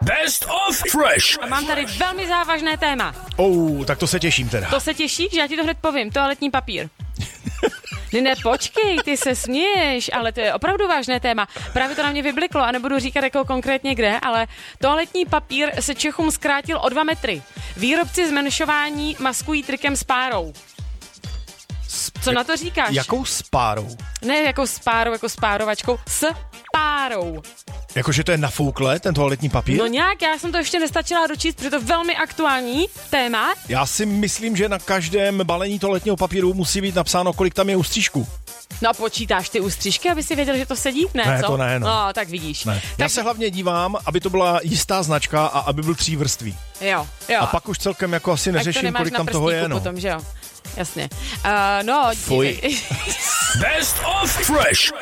Best of Fresh. A mám tady velmi závažné téma. Tak to se těším teda. To se těšíš? Já ti to hned povím. Toaletní papír. Ne, počkej, ty se směješ, ale to je opravdu vážné téma. Právě to na mě vybliklo a nebudu říkat jako konkrétně kde, ale toaletní papír se Čechům zkrátil o 2 metry. Výrobci zmenšování maskují trikem s párou. Co na to říkáš? Jakou spárou? Ne jako s párou, jako s párovačkou, s párou. Jakože to je nafoukle, ten toaletní papír? No nějak, já jsem to ještě nestačila dočíst, protože to je velmi aktuální téma. Já si myslím, že na každém balení toaletního papíru musí být napsáno, kolik tam je ústřížků. No počítáš ty ústřížky, aby si věděl, že to sedí? Ne, co? to ne, no. No, tak vidíš. Ne. Já se hlavně dívám, aby to byla jistá značka a aby byl 3 vrstvý. Jo. A pak už celkem jako asi neřeším, kolik tam toho je, no. Potom, že jo? Jasně. Fuj. Best of Fresh.